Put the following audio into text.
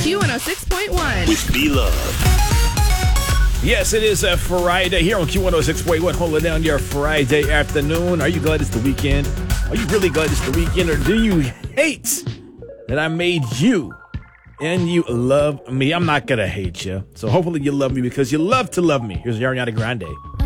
Q106.1. With B-Love. Yes, it is a Friday here on Q106.1. Hold it down your Friday afternoon. Are you glad it's the weekend? Are you really glad it's the weekend? Or do you hate that I made you and you love me? I'm not going to hate you. So hopefully you love me because you love to love me. Here's Ariana Grande.